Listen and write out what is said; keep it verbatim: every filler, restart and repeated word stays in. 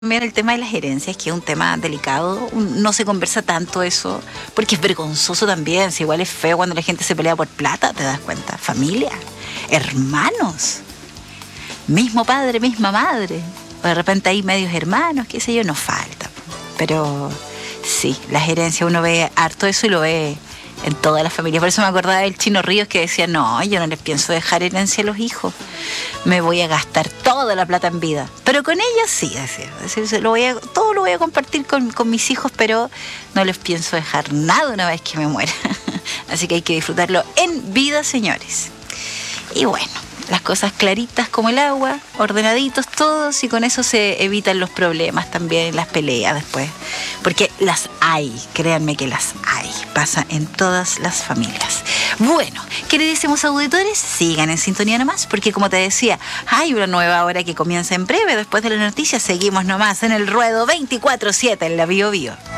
También el tema de las herencias, que es un tema delicado, no se conversa tanto eso, porque es vergonzoso también, si igual es feo cuando la gente se pelea por plata, te das cuenta, familia, hermanos, mismo padre, misma madre, o de repente hay medios hermanos, qué sé yo, no falta, pero sí, las herencias uno ve harto eso y lo ve en todas las familias. Por eso me acordaba del Chino Ríos que decía, no, yo no les pienso dejar herencia a los hijos, me voy a gastar toda la plata en vida, pero con ellas sí, decía, decía lo voy a, todo lo voy a compartir con, con mis hijos, pero no les pienso dejar nada una vez que me muera. Así que hay que disfrutarlo en vida, señores. Y bueno, las cosas claritas como el agua, ordenaditos todos, y con eso se evitan los problemas también, las peleas después, porque las hay, créanme que las hay, pasa en todas las familias. Bueno, queridísimos auditores, sigan en sintonía nomás, porque como te decía, hay una nueva hora que comienza en breve. Después de las noticias seguimos nomás en el ruedo veinticuatro siete en la Bio Bio.